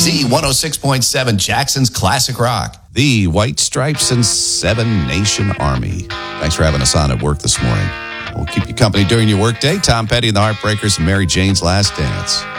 Z106.7, Jackson's Classic Rock. The White Stripes and Seven Nation Army. Thanks for having us on at work this morning. We'll keep you company during your workday. Tom Petty and the Heartbreakers and Mary Jane's Last Dance.